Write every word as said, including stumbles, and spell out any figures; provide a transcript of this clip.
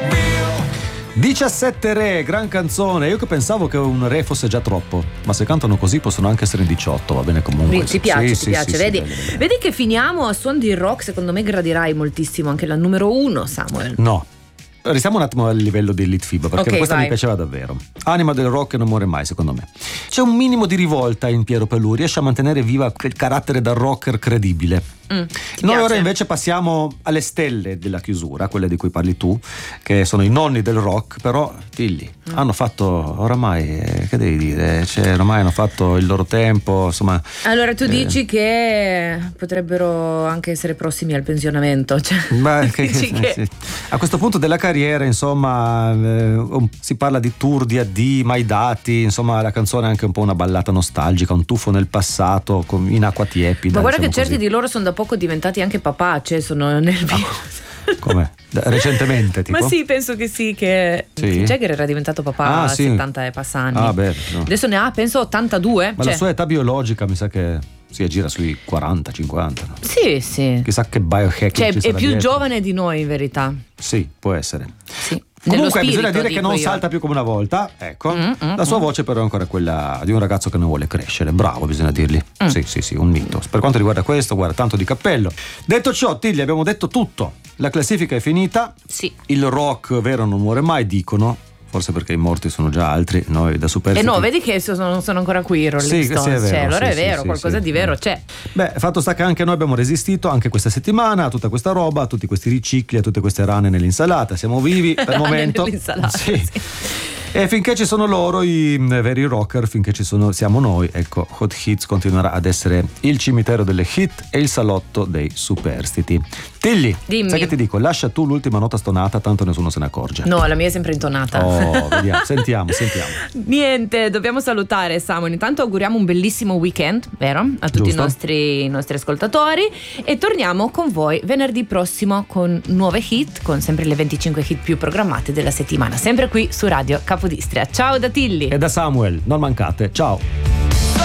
diciassette re, gran canzone. Io che pensavo che un re fosse già troppo, ma se cantano così possono anche essere in diciotto, va bene comunque. Ti piace, sì, ti sì, piace, sì, vedi? Sì, bene, bene. Vedi che finiamo a suon di rock, secondo me gradirai moltissimo anche la numero uno, Samuel. No. Restiamo un attimo al livello di Elite Fiba, perché Okay, questa vai. mi piaceva davvero. Anima del rock non muore mai, secondo me. C'è un minimo di rivolta in Piero Pelù, riesce a mantenere viva quel carattere da rocker credibile. Mm, ti Noi piace? ora invece passiamo alle stelle della chiusura, quelle di cui parli tu, che sono i nonni del rock, però figli Mm. hanno fatto oramai, eh, che devi dire, cioè ormai hanno fatto il loro tempo, insomma. Allora tu eh, dici che potrebbero anche essere prossimi al pensionamento, cioè, Beh, che- dici eh, che... sì. A questo punto della carriera, insomma, eh, un- si parla di tour, di addii mai dati, insomma la canzone è anche un po' una ballata nostalgica, un tuffo nel passato con- in acqua tiepida. Ma guarda che diciamo certi così. di loro sono da poco diventati anche papà, cioè sono nervi. Com'è? Da- Recentemente tipo? Ma sì, penso che sì, che Sì? Mick Jagger era diventato papà Ah, a sì. settanta e passa anni. Ah, beh, no. Adesso ne ha, penso, ottantadue. Ma cioè, la sua età biologica mi sa che si aggira sui quaranta cinquanta, no? Sì, sì. Chissà che biohacking Cioè, ci è sarà più dietro. giovane di noi in verità. Sì, può essere. Sì. Nello Comunque spirito, bisogna dire che dico non io. salta più come una volta, ecco. Mm, mm, la sua mm. voce però è ancora quella di un ragazzo che non vuole crescere. Bravo, bisogna dirgli. Mm. Sì, sì, sì, un mito. Per quanto riguarda questo, guarda, tanto di cappello. Detto ciò, Tigli, abbiamo detto tutto. La classifica è finita. Sì. Il rock vero non muore mai, dicono. Forse perché i morti sono già altri, noi da E superstiti. no, vedi che sono, sono ancora qui i Rolling Sì, sì, è Stones. vero, cioè, allora sì, è vero, sì, qualcosa sì, di vero sì. c'è. Beh, fatto sta che anche noi abbiamo resistito anche questa settimana a tutta questa roba, a tutti questi ricicli, a tutte queste rane nell'insalata. Siamo vivi per il Rane momento. nell'insalata, Sì. sì. E finché ci sono loro, i mm, veri rocker, finché ci sono, siamo noi, ecco, Hot Hits continuerà ad essere il cimitero delle hit e il salotto dei superstiti. Tilly, Dimmi. sai che ti dico? Lascia tu l'ultima nota stonata, tanto nessuno se ne accorge. No, la mia è sempre intonata. Oh, vediamo, sentiamo, sentiamo. Niente, dobbiamo salutare Samuel. Intanto auguriamo un bellissimo weekend, vero? A tutti i Giusto. nostri, i nostri ascoltatori. E torniamo con voi venerdì prossimo con nuove hit, con sempre le venticinque hit più programmate della settimana. Sempre qui su Radio Capodistria. Ciao da Tilly. E da Samuel, non mancate, ciao.